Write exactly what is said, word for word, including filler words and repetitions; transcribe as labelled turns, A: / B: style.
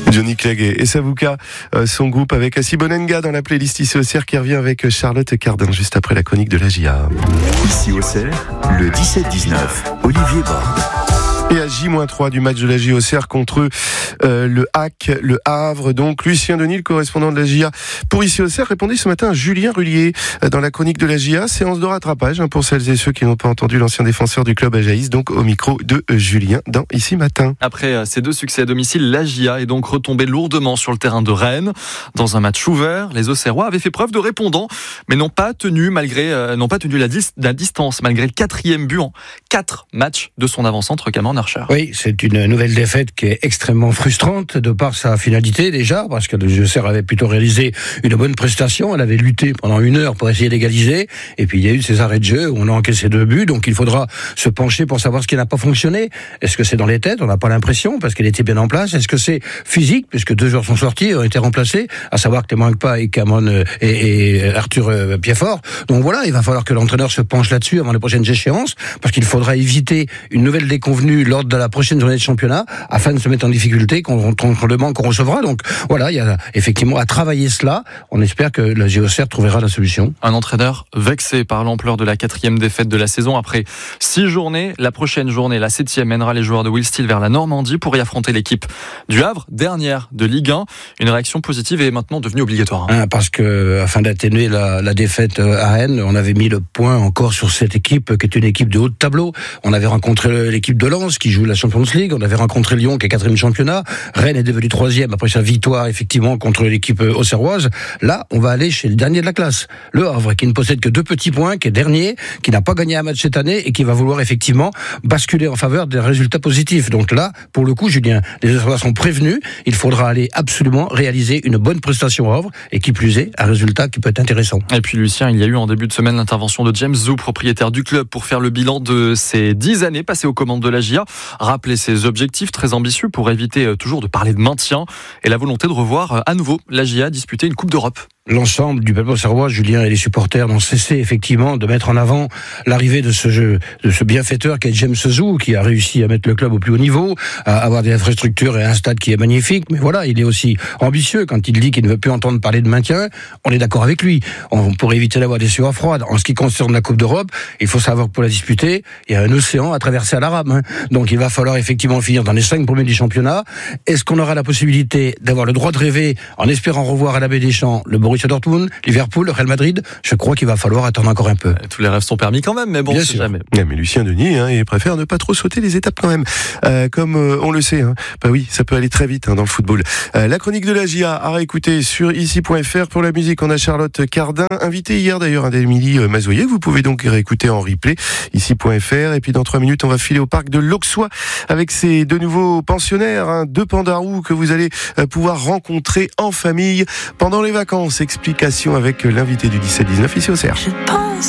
A: Johnny Clegg et Savouka, euh, son groupe avec Assi Bonenga dans la playlist ici au C R qui revient avec Charlotte Cardin juste après la chronique de la J A.
B: Ici au C R, le dix-sept dix-neuf, Olivier Borde.
A: Et à J trois du match de la J O C R contre euh, le H A C, le Havre. Donc Lucien Denis, le correspondant de la J A pour ici au C R, répondait ce matin à Julien Rullier dans la chronique de la J A. Séance de rattrapage hein, pour celles et ceux qui n'ont pas entendu l'ancien défenseur du club Ajaïs, donc au micro de Julien dans Ici Matin.
C: Après ces deux succès à domicile, la J A est donc retombée lourdement sur le terrain de Rennes. Dans un match ouvert, les Auxerrois avaient fait preuve de répondants, mais n'ont pas tenu malgré euh, n'ont pas tenu la, dis- la distance malgré le quatrième but en quatre matchs de son avant-centre Cameron Archer.
D: Oui, c'est une nouvelle défaite qui est extrêmement frustrante de par sa finalité déjà, parce que le J O C R avait plutôt réalisé une bonne prestation, elle avait lutté pendant une heure pour essayer d'égaliser, et puis il y a eu ces arrêts de jeu où on a encaissé deux buts, donc il faudra se pencher pour savoir ce qui n'a pas fonctionné. Est-ce que c'est dans les têtes? On n'a pas l'impression, parce qu'elle était bien en place. Est-ce que c'est physique, puisque deux joueurs sont sortis, ont été remplacés, à savoir Clément Agpa et Cameron et, et Arthur Piefort. Donc voilà, il va falloir que l'entraîneur se penche là-dessus avant les prochaines échéances, parce qu'il faudra éviter une nouvelle déconvenue lors de la prochaine journée de championnat afin de se mettre en difficulté contre le manque qu'on recevra. Donc voilà, il y a effectivement à travailler cela. On espère que le J O C R trouvera la solution.
C: Un entraîneur vexé par l'ampleur de la quatrième défaite de la saison. Après six journées, la prochaine journée, la septième, mènera les joueurs de Will Steel vers la Normandie pour y affronter l'équipe du Havre, dernière de Ligue un. Une réaction positive est maintenant devenue obligatoire.
D: Hein, parce que afin d'atténuer la, la défaite à Rennes, on avait mis le point encore sur cette équipe qui est une équipe de haut de tableau. On avait rencontré l'équipe de Lens qui joue la Champions League, on avait rencontré Lyon qui est quatrième championnat, Rennes est devenu troisième après sa victoire effectivement contre l'équipe auxerroise. Là, on va aller chez le dernier de la classe, le Havre, qui ne possède que deux petits points, qui est dernier, qui n'a pas gagné un match cette année et qui va vouloir effectivement basculer en faveur des résultats positifs. Donc là, pour le coup, Julien, les Auxerrois sont prévenus, il faudra aller absolument réaliser une bonne prestation au Havre et qui plus est, un résultat qui peut être intéressant.
C: Et puis Lucien, il y a eu en début de semaine l'intervention de James Zou, propriétaire du club, pour faire le bilan de ses dix années passées aux commandes de la J A, rappeler ses objectifs très ambitieux pour éviter toujours de parler de maintien et la volonté de revoir à nouveau la J A disputer une Coupe d'Europe.
D: L'ensemble du peuple auxerrois, Julien et les supporters n'ont cessé effectivement de mettre en avant l'arrivée de ce jeu, de ce bienfaiteur qu'est James Zou, qui a réussi à mettre le club au plus haut niveau, à avoir des infrastructures et un stade qui est magnifique. Mais voilà, il est aussi ambitieux quand il dit qu'il ne veut plus entendre parler de maintien. On est d'accord avec lui. On pourrait éviter d'avoir des sueurs froides. En ce qui concerne la Coupe d'Europe, il faut savoir que pour la disputer, il y a un océan à traverser à la rame. Hein. Donc il va falloir effectivement finir dans les cinq premiers du championnat. Est-ce qu'on aura la possibilité d'avoir le droit de rêver en espérant revoir à la Baie des Champs le Borussia Dortmund, Liverpool, le Real Madrid? Je crois qu'il va falloir attendre encore un peu.
C: Tous les rêves sont permis quand même, mais bon, c'est jamais.
A: Ouais, mais Lucien Denis, hein, il préfère ne pas trop sauter les étapes quand même. Euh, comme euh, on le sait, hein. Bah oui, ça peut aller très vite hein, dans le football. Euh, la chronique de la J A à réécouter sur ici point f r. Pour la musique, on a Charlotte Cardin, invitée hier d'ailleurs à d'Émilie Mazoyer, que vous pouvez donc réécouter en replay, ici point f r. Et puis dans trois minutes, on va filer au parc de l'Auxois avec ces deux nouveaux pensionnaires, hein, deux pandarous que vous allez euh, pouvoir rencontrer en famille pendant les vacances. Explication avec l'invité du dix-sept dix-neuf ici au C R.